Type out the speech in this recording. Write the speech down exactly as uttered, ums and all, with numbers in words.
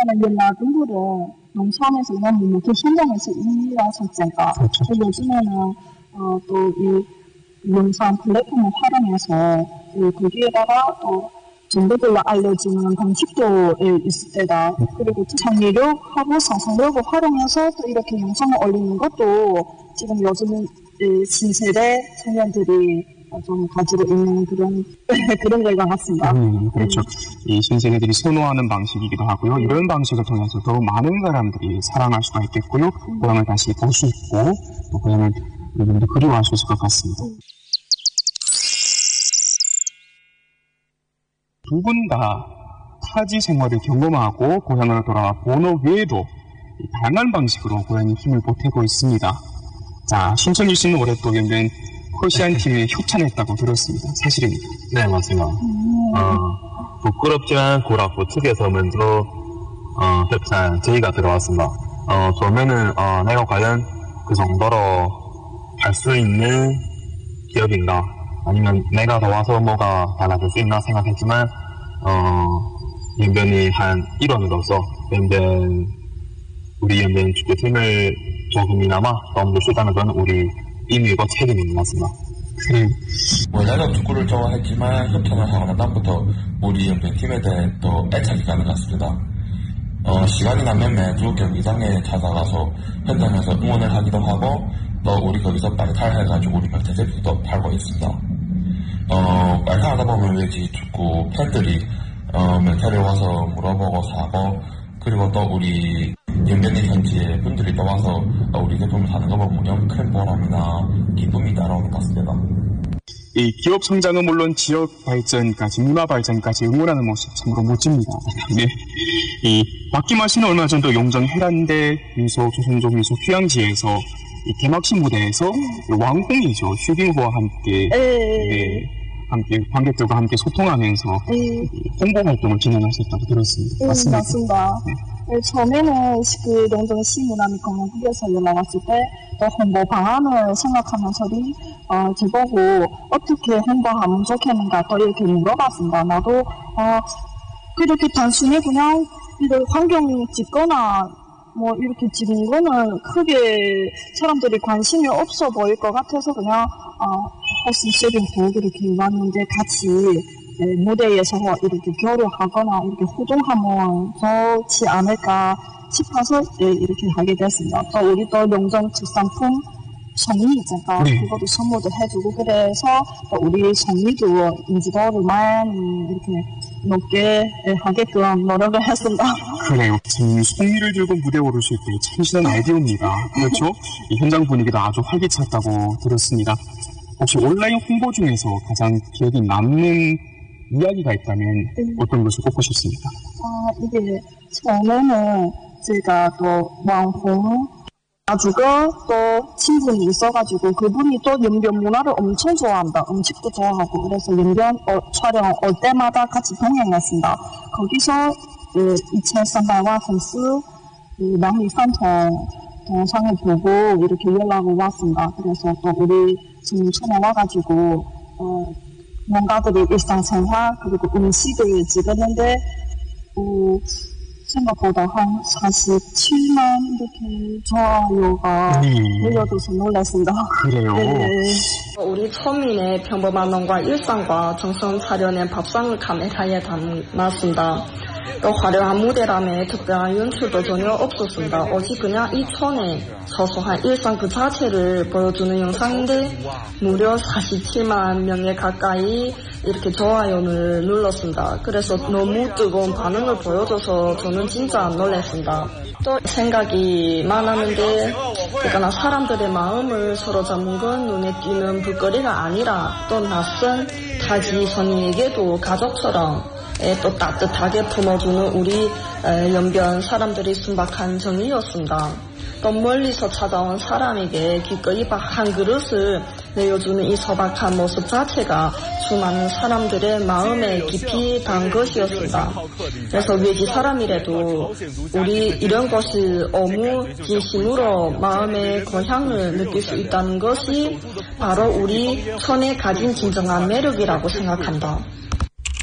연락을 농촌에서 그냥 뭐 현장에서 일하셨잖아. 그렇죠. 요즘에는 어, 또 이 영상 플랫폼을 활용해서 그 거기에다가 또 정보들로 알려지는 방식도 있을 때다. 그리고 창의력하고 상상력을 활용해서 또 이렇게 영상을 올리는 것도 지금 요즘 신세대 청년들이 좀 가지고 있는 그런 그런 걸 같습니다. 음, 그렇죠. 이 신세대들이 선호하는 방식이기도 하고요. 이런 방식을 통해서 더 많은 사람들이 사랑할 수가 있겠고요. 음. 고향을 다시 볼 수 있고 또 고향을 좀 더 그리워할 수 있을 것 같습니다. 음. 두 분 다 타지 생활을 경험하고 고향으로 돌아와 본어 외에도 다양한 방식으로 고향에 힘을 보태고 있습니다. 자, 신청일 씨는 올해 또 연변 퍼시안 팀에 협찬했다고 들었습니다. 사실입니다. 네, 맞습니다. 음. 어, 부끄럽지만 고락부 측에서 먼저 어, 협찬 제의가 들어왔습니다. 어, 처음에는 어, 내가 과연 그 정도로 갈 수 있는 기업인가 아니면 내가 더 와서 뭐가 달라질 수 있나 생각했지만 어, 연변이 한 일원으로서 연변 우리 연변 축구팀을 조금이나마 도움줄 수 있다는 건 우리 의미고 책임인 것 같습니다. 원래는 축구를 좋아했지만 협찬을 하고 난 다음부터 우리 연변팀에 대해 또 애착이 가는 것 같습니다. 어, 시간이 나면 매주 경기장에 찾아가서 현장에서 응원을 하기도 하고 또 우리 거기서 빨탈 해가지고 우리 발탈 제품도 팔고 있습니다. 어, 빨탈하다 보면 왜지 축구 팬들이 어, 멘탈에 와서 물어보고 사고 그리고 또 우리 연변이 현지의 분들이 또 와서 우리 제품을 사는 거 보면 무척 큰 보람이나 기쁨이 따라오는 것 같습니다. 이 기업 성장은 물론 지역 발전까지 문화 발전까지 응원하는 모습 참으로 멋집니다. 네. 이 박기만 씨는 얼마 전도 용정 해란대 미소 조선족 미소 휴양지에서 이 개막식 무대에서 왕홍이죠 휴빙호와 함께 네, 함께 관객들과 함께 소통하면서 홍보 활동을 진행하셨다고 들었습니다. 음, 맞습니다. 맞습니다. 네. 처음에는 그 용정 시문화미관광국에서 연락 왔을 때 또 홍보 방안을 생각하면서도 어, 저보고 어떻게 홍보하면 좋겠는가 또 이렇게 물어봤습니다. 나도 어, 그렇게 단순히 그냥 이런 환경 짓거나 뭐 이렇게 짓는 거는 크게 사람들이 관심이 없어 보일 것 같아서 그냥 어, 혹시 쉐빙복 이렇게 왔는데 같이 네, 무대에서 이렇게 교류하거나 이렇게互动하면 좋지 않을까 싶어서 네, 이렇게 하게 됐습니다. 또 우리 또 용정 특산품 성미 있잖아. 네. 그것도 선물도 해주고 그래서 또 우리 성미도 인지도를 많이 이렇게 높게 하게끔 노력을 했습니다. 그래요. 참 성미를 들고 무대에 오르실 때 참신한 아이디어입니다. 그렇죠? 이 현장 분위기도 아주 활기찼다고 들었습니다. 혹시 온라인 홍보 중에서 가장 기억에 남는 이야기가 있다면 네. 어떤 것을 꼽으셨습니까? 아, 이게 처음에는 제가 또 왕홍 가지고 또 친분이 있어가지고 그분이 또 연변 문화를 엄청 좋아한다. 음식도 좋아하고 그래서 연변 어, 촬영 올 때마다 같이 동행했습니다. 거기서 그 이천삼百万粉丝 남미산통 동상을 보고 이렇게 연락을 왔습니다. 그래서 또 우리 진천에 와가지고 어, 뭔가들이 일상생활 그리고 음식을 찍었는데 어, 생각보다 한 사십칠만 이렇게 좋아요가 올려줘서 놀랐습니다. 그래요? 네. 우리 서민의 평범한 농가 일상과 정성 차려낸 밥상을 카메라에 담았습니다. 또 화려한 무대라며 특별한 연출도 전혀 없었습니다. 오직 그냥 이 촌의 소소한 일상 그 자체를 보여주는 영상인데 무려 사십칠만 명에 가까이 이렇게 좋아요를 눌렀습니다. 그래서 너무 뜨거운 반응을 보여줘서 저는 진짜 놀랐습니다. 또 생각이 많았는데 그러나 사람들의 마음을 서로 잡는 건 눈에 띄는 볼거리가 아니라 또 낯선 타지 선인에게도 가족처럼 또 따뜻하게 품어주는 우리 연변 사람들의 순박한 정이었습니다. 또 멀리서 찾아온 사람에게 기꺼이 밥 한 그릇을 내어주는 이 소박한 모습 자체가 수많은 사람들의 마음에 깊이 단 것이었습니다. 그래서 외지 사람이라도 우리 이런 것을 너무 진심으로 마음의 고향을 느낄 수 있다는 것이 바로 우리 촌에 가진 진정한 매력이라고 생각합니다.